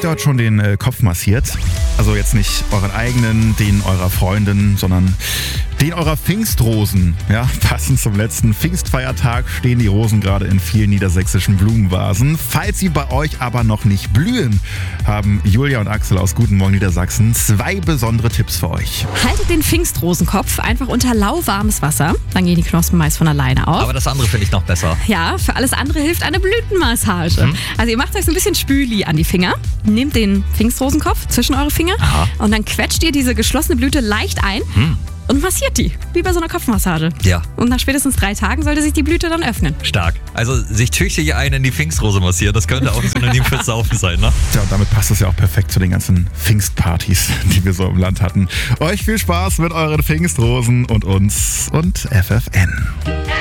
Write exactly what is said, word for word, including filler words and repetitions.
ihr heute schon den äh, Kopf massiert? Also jetzt nicht euren eigenen, den eurer Freundin, sondern den eurer Pfingstrosen. Ja, passend zum letzten Pfingstfeiertag stehen die Rosen gerade in vielen niedersächsischen Blumenvasen. Falls sie bei euch aber noch nicht blühen, haben Julia und Axel aus Guten Morgen Niedersachsen zwei besondere Tipps für euch. Haltet den Pfingstrosenkopf einfach unter lauwarmes Wasser. Dann gehen die Knospen meist von alleine auf. Aber das andere finde ich noch besser. Ja, für alles andere hilft eine Blütenmassage. Mhm. Also ihr macht euch so ein bisschen Spüli an die Finger, nehmt den Pfingstrosenkopf zwischen eure Finger Aha. und dann quetscht ihr diese geschlossene Blüte leicht ein. Mhm. Und massiert die, wie bei so einer Kopfmassage. Ja. Und nach spätestens drei Tagen sollte sich die Blüte dann öffnen. Stark. Also sich tüchtig einen in die Pfingstrose massieren, das könnte auch ein Synonym fürs Saufen sein, ne? Tja, und damit passt es ja auch perfekt zu den ganzen Pfingstpartys, die wir so im Land hatten. Euch viel Spaß mit euren Pfingstrosen und uns und F F N.